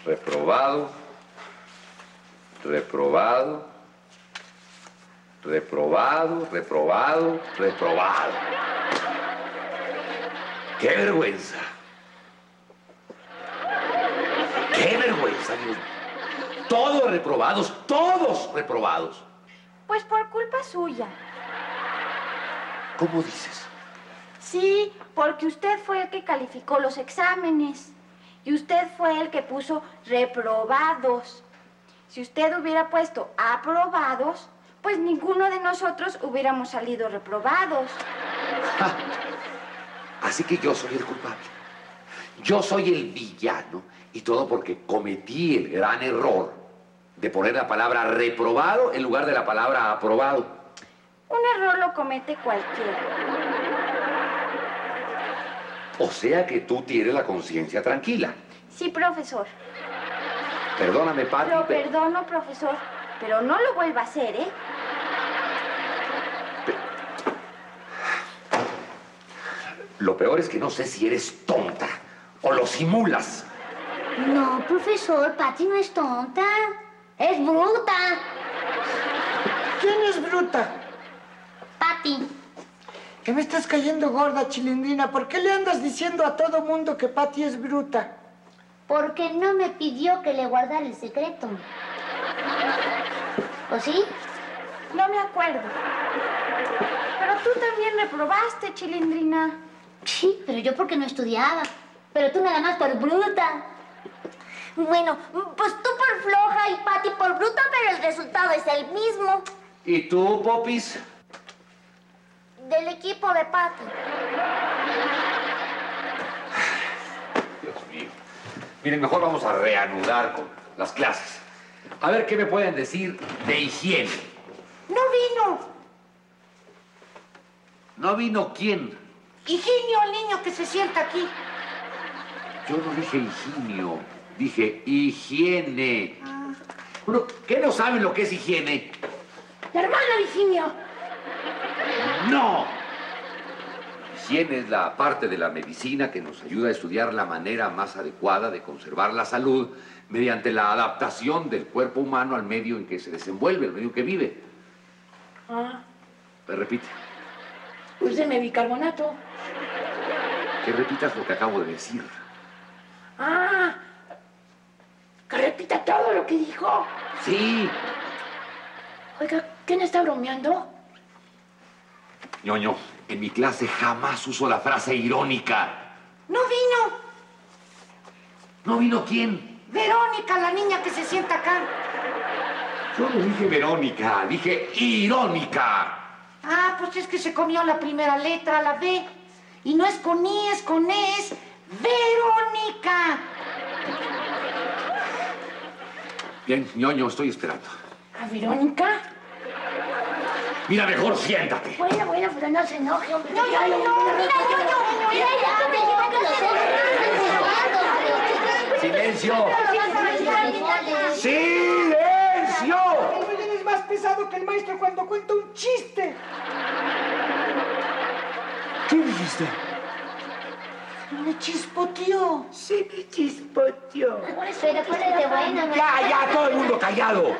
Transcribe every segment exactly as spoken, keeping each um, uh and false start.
reprobado, reprobado, reprobado, reprobado, reprobado. ¡Qué vergüenza! ¡Qué vergüenza, Dios! Todos reprobados, todos reprobados. Pues por culpa suya. ¿Cómo dices? Sí, porque usted fue el que calificó los exámenes. Y usted fue el que puso reprobados. Si usted hubiera puesto aprobados, pues ninguno de nosotros hubiéramos salido reprobados. Ja. Así que yo soy el culpable. Yo soy el villano. Y todo porque cometí el gran error de poner la palabra reprobado en lugar de la palabra aprobado. Un error lo comete cualquiera. O sea que tú tienes la conciencia tranquila. Sí, profesor. Perdóname, Pati. Lo pero... perdono, profesor, pero no lo vuelva a hacer, ¿eh? Pero... Lo peor es que no sé si eres tonta o lo simulas. No, profesor, Pati no es tonta. Es bruta. ¿Quién es bruta? Pati. Que me estás cayendo gorda, Chilindrina. ¿Por qué le andas diciendo a todo mundo que Pati es bruta? Porque no me pidió que le guardara el secreto. ¿O sí? No me acuerdo. Pero tú también reprobaste, Chilindrina. Sí, pero yo porque no estudiaba. Pero tú nada más por bruta. Bueno, pues tú por floja y Pati por bruta, pero el resultado es el mismo. ¿Y tú, Popis? Del equipo de Pati. Dios mío. Miren, mejor vamos a reanudar con las clases. A ver qué me pueden decir de higiene. ¡No vino! ¿No vino quién? Higinio, el niño que se sienta aquí. Yo no dije higinio, dije higiene. Bueno, ¿qué no saben lo que es higiene? ¡La hermana de Higinio! ¡No! Higiene es la parte de la medicina que nos ayuda a estudiar la manera más adecuada de conservar la salud mediante la adaptación del cuerpo humano al medio en que se desenvuelve, al medio en que vive. Ah, Me repite. úseme bicarbonato. Que repitas lo que acabo de decir. Ah, que repita todo lo que dijo. Sí. Oiga, ¿quién está bromeando? Ñoño, en mi clase jamás uso la frase irónica. ¡No vino! ¿No vino quién? Verónica, la niña que se sienta acá. Yo no dije Verónica, dije irónica. Ah, pues es que se comió la primera letra, la B. Y no es con I, es con E, es Verónica. Bien, Ñoño, estoy esperando. ¿A Verónica? Mira, mejor siéntate. Bueno, bueno, pero no se enoje, hombre. No, no, no, mira, yo, yo, mira, ya, me quita que los ¡Silencio! ¡Silencio! El es más pesado que el maestro cuando cuenta un chiste. ¿Qué dijiste? Me chispoteó. Se me chispoteó. Pero ponete buena, ¿no? Ya, ya, todo el mundo callado.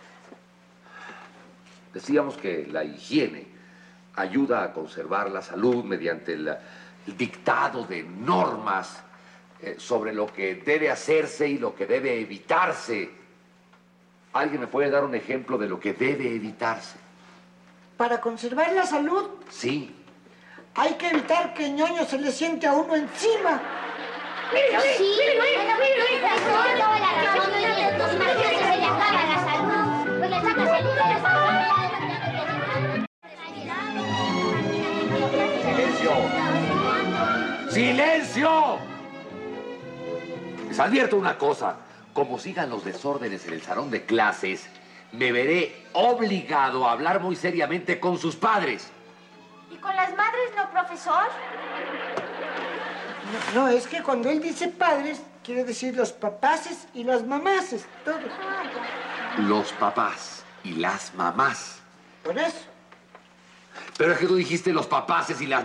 Decíamos que la higiene ayuda a conservar la salud mediante el, el dictado de normas eh, sobre lo que debe hacerse y lo que debe evitarse. ¿Alguien me puede dar un ejemplo de lo que debe evitarse? Para conservar la salud, Sí. hay que evitar que Ñoño se le siente a uno encima. Sí, bueno, pero toda la razón, los martillos se le acaba la salud. Pues le sacas el hilo de la salud. ¡Silencio! ¡Silencio! Les advierto una cosa. Como sigan los desórdenes en el salón de clases, me veré obligado a hablar muy seriamente con sus padres. ¿Y con las madres no, profesor? No, no, es que cuando él dice padres, quiere decir los papaces y las mamaces, todos. Los papás y las mamás. Por eso. Pero es que tú dijiste los papaces y las